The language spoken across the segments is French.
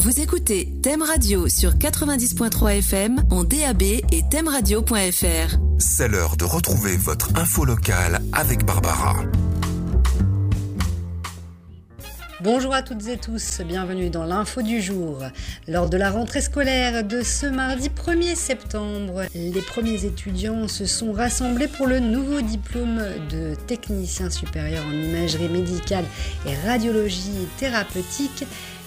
Vous écoutez Thème Radio sur 90.3 FM en DAB et thèmeradio.fr. C'est l'heure de retrouver votre info locale avec Barbara. Bonjour à toutes et tous, bienvenue dans l'info du jour. Lors de la rentrée scolaire de ce mardi 1er septembre, les premiers étudiants se sont rassemblés pour le nouveau diplôme de technicien supérieur en imagerie médicale et radiologie thérapeutique,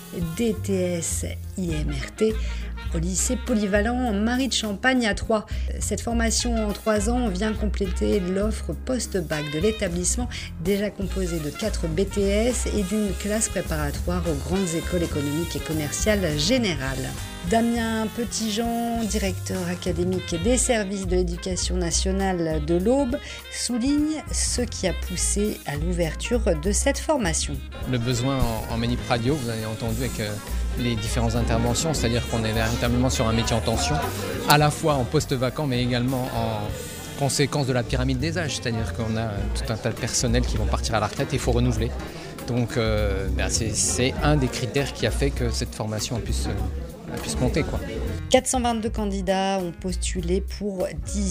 DTS IMRT, au lycée polyvalent Marie de Champagne à Troyes. Cette formation en 3 ans vient compléter l'offre post-bac de l'établissement, déjà composée de 4 BTS et d'une classe préparatoire aux grandes écoles économiques et commerciales générales. Damien Petitjean, directeur académique des services de l'éducation nationale de l'Aube, souligne ce qui a poussé à l'ouverture de cette formation. Le besoin en manip radio, vous avez entendu avec les différentes interventions, c'est-à-dire qu'on est véritablement sur un métier en tension, à la fois en post-vacant mais également en conséquence de la pyramide des âges, c'est-à-dire qu'on a tout un tas de personnels qui vont partir à la retraite et il faut renouveler. Donc c'est un des critères qui a fait que cette formation puisse monter, quoi. 422 candidats ont postulé pour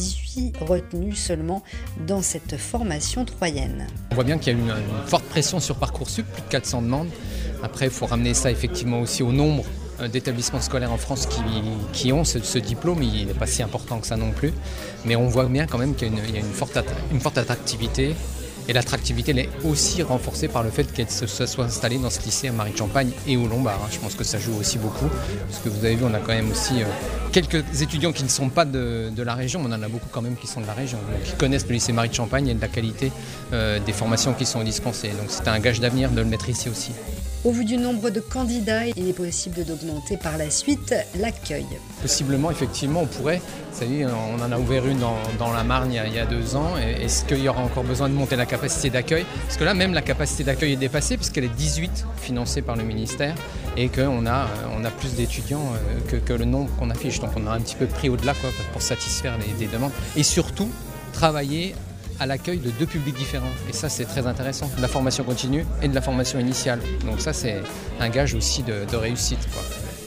18 retenues seulement dans cette formation troyenne. On voit bien qu'il y a une forte pression sur Parcoursup, plus de 400 demandes. Après, il faut ramener ça effectivement aussi au nombre d'établissements scolaires en France qui ont ce diplôme. Il n'est pas si important que ça non plus. Mais on voit bien quand même qu'il y a une forte attractivité. Et l'attractivité elle est aussi renforcée par le fait qu'elle se soit installée dans ce lycée à Marie de Champagne et au Lombard. Je pense que ça joue aussi beaucoup. Parce que vous avez vu, on a quand même aussi quelques étudiants qui ne sont pas de la région, mais on en a beaucoup quand même qui sont de la région, donc qui connaissent le lycée Marie de Champagne et de la qualité des formations qui sont dispensées. Donc c'est un gage d'avenir de le mettre ici aussi. Au vu du nombre de candidats, il est possible d'augmenter par la suite l'accueil. Possiblement, effectivement, on pourrait. Vous savez, on en a ouvert une dans la Marne il y a 2 ans. Est-ce qu'il y aura encore besoin de monter la capacité d'accueil ? Parce que là, même la capacité d'accueil est dépassée, puisqu'elle est 18 financée par le ministère, et qu'on a plus d'étudiants que le nombre qu'on affiche. Donc on a un petit peu pris au-delà pour satisfaire des demandes. Et surtout, travailler à l'accueil de 2 publics différents. Et ça, c'est très intéressant. De la formation continue et de la formation initiale. Donc ça, c'est un gage aussi de réussite, quoi.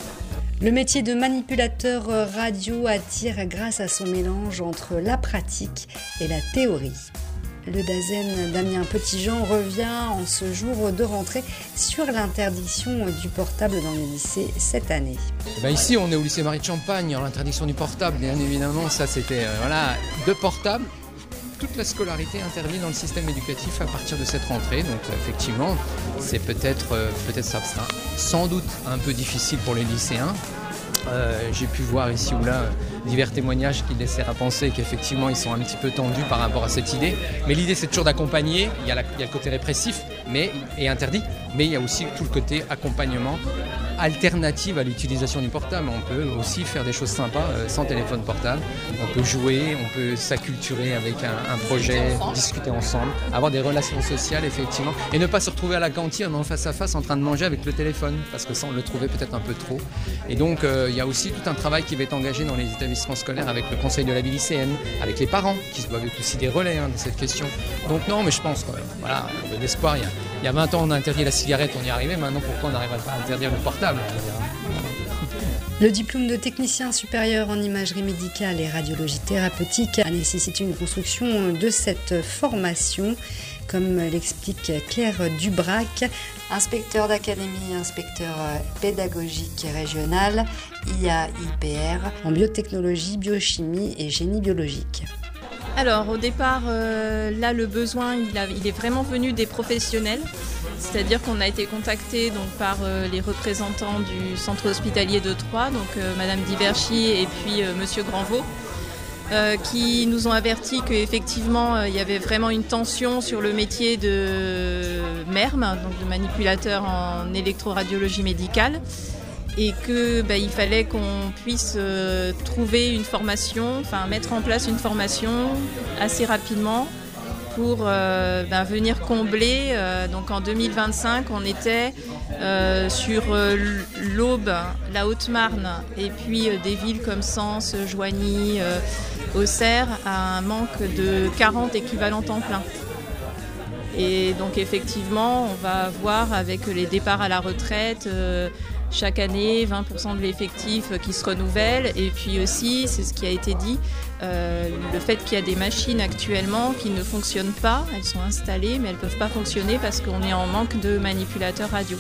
Le métier de manipulateur radio attire grâce à son mélange entre la pratique et la théorie. Le DAZEN Damien Petitjean revient en ce jour de rentrée sur l'interdiction du portable dans les lycées cette année. Ici, on est au lycée Marie de Champagne, l'interdiction du portable, bien évidemment, ça c'était de portable. Toute la scolarité interdite dans le système éducatif à partir de cette rentrée. Donc effectivement, c'est peut-être ça sera sans doute un peu difficile pour les lycéens. J'ai pu voir ici ou là divers témoignages qui laissèrent à penser qu'effectivement ils sont un petit peu tendus par rapport à cette idée. Mais l'idée c'est toujours d'accompagner. Il y a le côté répressif et interdit, mais il y a aussi tout le côté accompagnement alternative à l'utilisation du portable. On peut aussi faire des choses sympas sans téléphone portable. On peut jouer, on peut s'acculturer avec un projet, discuter ensemble, avoir des relations sociales effectivement, et ne pas se retrouver à la cantine en face à face en train de manger avec le téléphone, parce que ça on le trouvait peut-être un peu trop. Et donc il y a aussi tout un travail qui va être engagé dans les établissements scolaires avec le conseil de la vie lycéenne, avec les parents qui doivent être aussi des relais de cette question. Donc non, mais je pense quand même, voilà, de l'espoir. Il y a 20 ans, on a interdit la cigarette, on y est arrivé. Maintenant, pourquoi on n'arriverait pas à interdire le portable ? Le diplôme de technicien supérieur en imagerie médicale et radiologie thérapeutique a nécessité une construction de cette formation, comme l'explique Claire Dubrac, inspecteur d'académie, inspecteur pédagogique régional, IAIPR, en biotechnologie, biochimie et génie biologique. Alors au départ, là le besoin il est vraiment venu des professionnels, c'est-à-dire qu'on a été contacté donc, par les représentants du centre hospitalier de Troyes, donc Madame Diverchy et puis Monsieur Granvaux, qui nous ont averti qu'effectivement il y avait vraiment une tension sur le métier de MERM, donc de manipulateur en électroradiologie médicale. Et qu'il fallait qu'on puisse trouver une formation, mettre en place une formation assez rapidement pour venir combler. Donc en 2025, on était sur l'Aube, la Haute-Marne et puis des villes comme Sens, Joigny, Auxerre, à un manque de 40 équivalents temps plein. Et donc effectivement, on va voir avec les départs à la retraite chaque année 20% de l'effectif qui se renouvelle. Et puis aussi, c'est ce qui a été dit, le fait qu'il y a des machines actuellement qui ne fonctionnent pas. Elles sont installées, mais elles ne peuvent pas fonctionner parce qu'on est en manque de manipulateurs radio.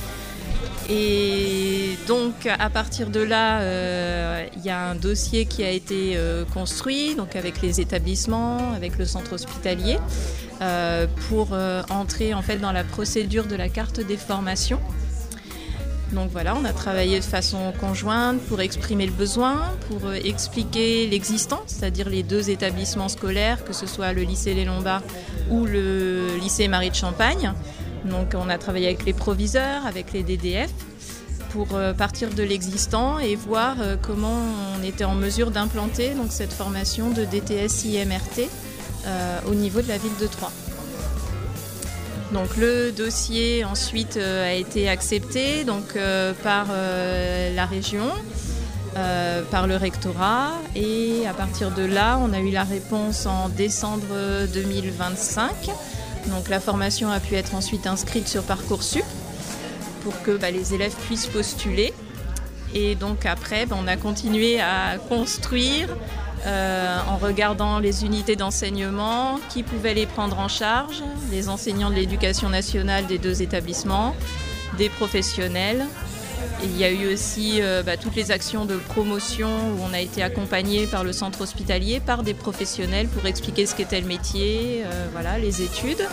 Et donc à partir de là, il y a un dossier qui a été construit, donc avec les établissements, avec le centre hospitalier, pour entrer en fait dans la procédure de la carte des formations. Donc voilà, on a travaillé de façon conjointe pour exprimer le besoin, pour expliquer l'existant, c'est-à-dire les 2 établissements scolaires, que ce soit le lycée Les Lombards ou le lycée Marie de Champagne. Donc on a travaillé avec les proviseurs, avec les DDF, pour partir de l'existant et voir comment on était en mesure d'implanter donc, cette formation de DTS IMRT au niveau de la ville de Troyes. Donc le dossier ensuite a été accepté donc, par la région, par le rectorat, et à partir de là, on a eu la réponse en décembre 2025. Donc la formation a pu être ensuite inscrite sur Parcoursup pour que les élèves puissent postuler. Et donc après, on a continué à construire en regardant les unités d'enseignement, qui pouvaient les prendre en charge, les enseignants de l'éducation nationale des 2 établissements, des professionnels. Et il y a eu aussi toutes les actions de promotion où on a été accompagné par le centre hospitalier, par des professionnels pour expliquer ce qu'était le métier, les études.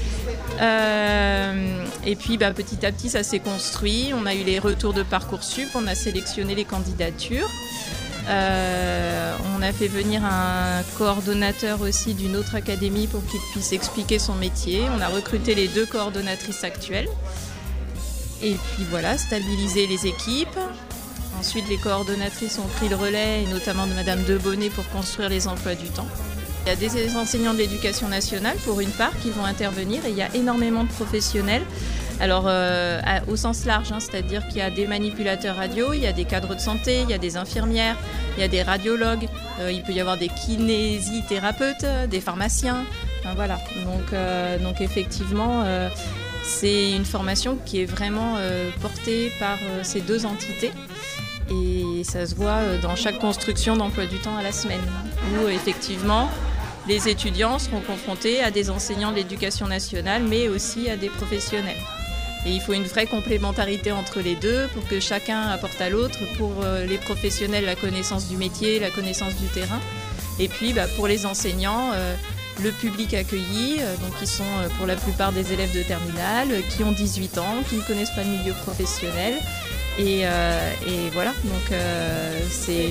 Et puis petit à petit ça s'est construit, on a eu les retours de Parcoursup, on a sélectionné les candidatures. On a fait venir un coordonnateur aussi d'une autre académie pour qu'il puisse expliquer son métier. On a recruté les 2 coordonnatrices actuelles. Et puis voilà, stabiliser les équipes. Ensuite, les coordonnatrices ont pris le relais, et notamment de Madame Debonnet, pour construire les emplois du temps. Il y a des enseignants de l'éducation nationale, pour une part, qui vont intervenir, et il y a énormément de professionnels. Alors, au sens large, c'est-à-dire qu'il y a des manipulateurs radio, il y a des cadres de santé, il y a des infirmières, il y a des radiologues, il peut y avoir des kinésithérapeutes, des pharmaciens. Voilà. Donc effectivement, c'est une formation qui est vraiment portée par ces 2 entités. Et ça se voit dans chaque construction d'emploi du temps à la semaine, où effectivement les étudiants seront confrontés à des enseignants de l'éducation nationale, mais aussi à des professionnels. Et il faut une vraie complémentarité entre les 2 pour que chacun apporte à l'autre. Pour les professionnels, la connaissance du métier, la connaissance du terrain. Et puis pour les enseignants, le public accueilli, donc qui sont pour la plupart des élèves de terminale, qui ont 18 ans, qui ne connaissent pas le milieu professionnel. Et voilà, donc c'est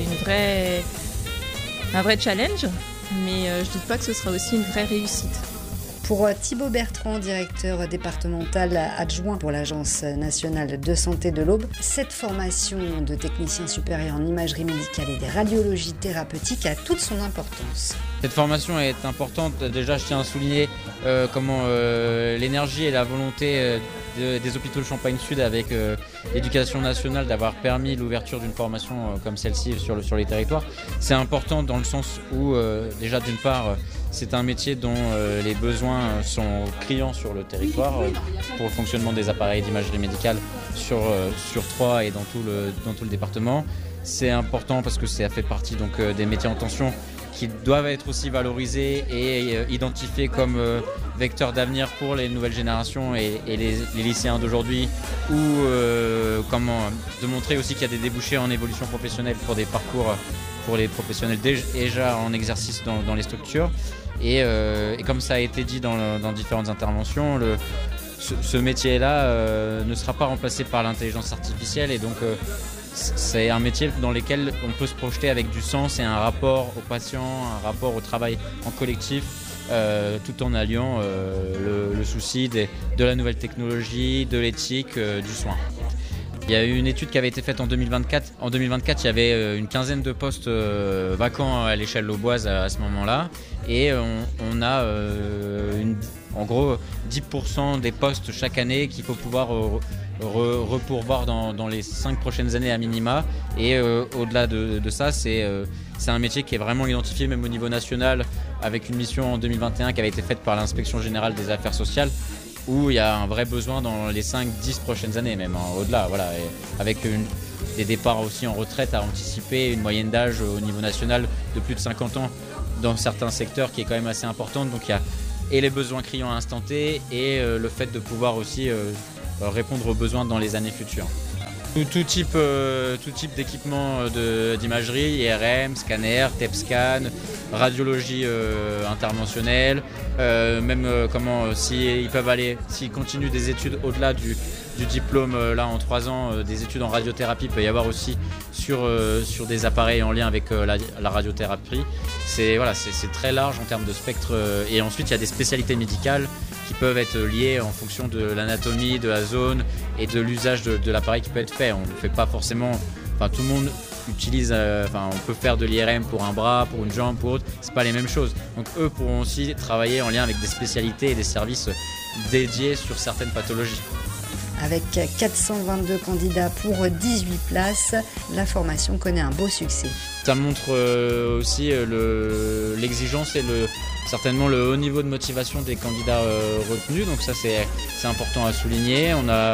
un vrai challenge, mais je ne doute pas que ce sera aussi une vraie réussite. Pour Thibaut Bertrand, directeur départemental adjoint pour l'Agence nationale de santé de l'Aube, cette formation de technicien supérieur en imagerie médicale et des radiologies thérapeutiques a toute son importance. Cette formation est importante. Déjà, je tiens à souligner comment l'énergie et la volonté des hôpitaux de Champagne-Sud avec l'éducation nationale d'avoir permis l'ouverture d'une formation comme celle-ci sur les territoires. C'est important dans le sens où, déjà d'une part, c'est un métier dont les besoins sont criants sur le territoire pour le fonctionnement des appareils d'imagerie médicale sur Troyes et dans tout le département. C'est important parce que ça fait partie donc, des métiers en tension qui doivent être aussi valorisés et identifiés comme vecteurs d'avenir pour les nouvelles générations et les lycéens d'aujourd'hui, ou de montrer aussi qu'il y a des débouchés en évolution professionnelle pour des parcours pour les professionnels déjà en exercice dans les structures. Et comme ça a été dit dans différentes interventions, ce métier-là ne sera pas remplacé par l'intelligence artificielle, et donc c'est un métier dans lequel on peut se projeter avec du sens et un rapport aux patients, un rapport au travail en collectif, tout en alliant le souci de la nouvelle technologie, de l'éthique, du soin. Il y a eu une étude qui avait été faite en 2024. En 2024, il y avait une quinzaine de postes vacants à l'échelle auboise à ce moment-là. Et on a en gros 10% des postes chaque année qu'il faut pouvoir repourvoir dans les 5 prochaines années à minima. Et au-delà de ça, c'est un métier qui est vraiment identifié même au niveau national, avec une mission en 2021 qui avait été faite par l'Inspection générale des affaires sociales, où il y a un vrai besoin dans les 5-10 prochaines années, même au-delà. Voilà, et avec des départs aussi en retraite à anticiper, une moyenne d'âge au niveau national de plus de 50 ans dans certains secteurs qui est quand même assez importante. Donc il y a et les besoins criants à instant T et le fait de pouvoir aussi répondre aux besoins dans les années futures. Tout type d'équipement d'imagerie, IRM, scanner, TEP-scan, radiologie interventionnelle, même s'ils continuent des études au-delà du diplôme là en 3 ans, des études en radiothérapie, il peut y avoir aussi sur des appareils en lien avec la radiothérapie. C'est très large en termes de spectre et ensuite il y a des spécialités médicales qui peuvent être liées en fonction de l'anatomie, de la zone et de l'usage de l'appareil qui peut être fait. On ne fait pas forcément, tout le monde utilise, on peut faire de l'IRM pour un bras, pour une jambe, pour autre, c'est pas les mêmes choses. Donc eux pourront aussi travailler en lien avec des spécialités et des services dédiés sur certaines pathologies. Avec 422 candidats pour 18 places, la formation connaît un beau succès. Ça montre aussi l'exigence et certainement le haut niveau de motivation des candidats retenus, donc ça c'est important à souligner. On a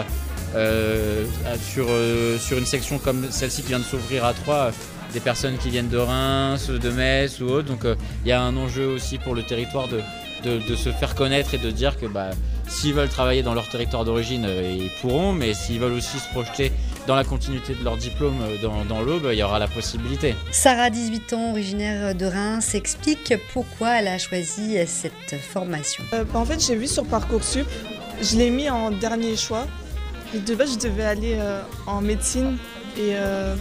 sur une section comme celle-ci qui vient de s'ouvrir à Troyes, des personnes qui viennent de Reims, de Metz ou autre, donc il y a un enjeu aussi pour le territoire de se faire connaître et de dire que s'ils veulent travailler dans leur territoire d'origine, ils pourront, mais s'ils veulent aussi se projeter dans la continuité de leur diplôme dans l'Aube, il y aura la possibilité. Sarah, 18 ans, originaire de Reims, explique pourquoi elle a choisi cette formation. En fait, j'ai vu sur Parcoursup, je l'ai mis en dernier choix. De base, je devais aller en médecine et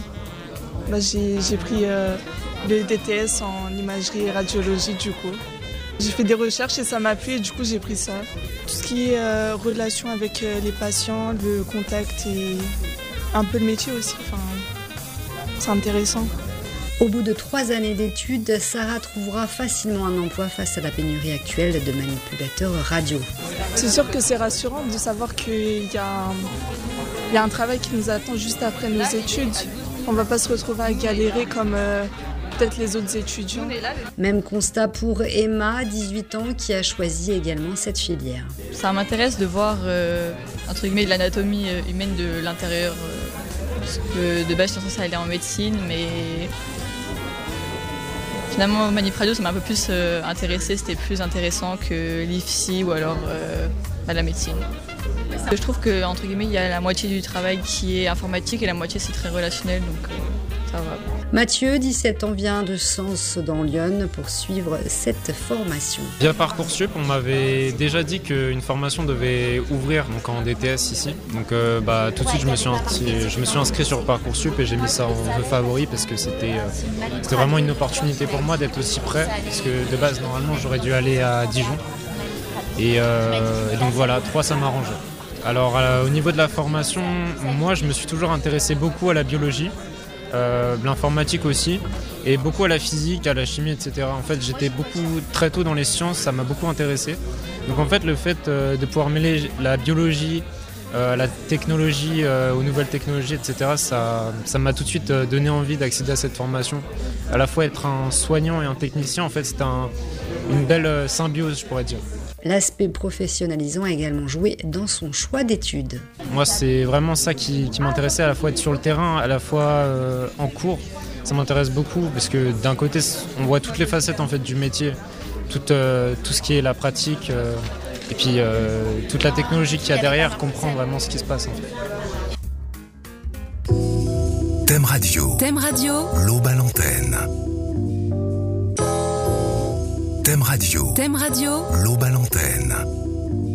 j'ai pris le DTS en imagerie et radiologie du coup. J'ai fait des recherches et ça m'a plu et du coup j'ai pris ça. Tout ce qui est relation avec les patients, le contact et un peu le métier aussi, c'est intéressant. Au bout de 3 années d'études, Sarah trouvera facilement un emploi face à la pénurie actuelle de manipulateurs radio. C'est sûr que c'est rassurant de savoir qu'il y a un travail qui nous attend juste après nos études. On ne va pas se retrouver à galérer comme peut-être les autres étudiants. Même constat pour Emma, 18 ans, qui a choisi également cette filière. Ça m'intéresse de voir entre guillemets de l'anatomie humaine de l'intérieur. Parce que de base, je suis censée aller en médecine, mais finalement, Manip Radio, ça m'a un peu plus intéressé. C'était plus intéressant que l'IFSI ou alors la médecine. Je trouve qu'entre guillemets, il y a la moitié du travail qui est informatique et la moitié c'est très relationnel, donc ça va. Mathieu, 17 ans, vient de Sens dans l'Yonne pour suivre cette formation. Via Parcoursup, on m'avait déjà dit qu'une formation devait ouvrir donc en DTS ici. Donc tout de suite, je me suis inscrit sur Parcoursup et j'ai mis ça en vœu favori parce que c'était vraiment une opportunité pour moi d'être aussi près. Parce que de base, normalement, j'aurais dû aller à Dijon. Et donc voilà, Troyes, ça m'arrangeait. Alors au niveau de la formation, moi je me suis toujours intéressé beaucoup à la biologie, l'informatique aussi, et beaucoup à la physique, à la chimie, etc. En fait j'étais très tôt dans les sciences, ça m'a beaucoup intéressé. Donc en fait le fait de pouvoir mêler la biologie, la technologie, aux nouvelles technologies, etc. Ça m'a tout de suite donné envie d'accéder à cette formation. À la fois être un soignant et un technicien, en fait c'était une belle symbiose, je pourrais dire. L'aspect professionnalisant a également joué dans son choix d'études. Moi, c'est vraiment ça qui m'intéressait, à la fois être sur le terrain, à la fois en cours. Ça m'intéresse beaucoup parce que d'un côté, on voit toutes les facettes en fait, du métier, tout ce qui est la pratique et puis toute la technologie qu'il y a derrière, comprendre vraiment ce qui se passe. En fait. Thème Radio. Thème Radio. L'Aube à l'antenne. Thème Radio. Thème Radio. L'Aube à l'antenne.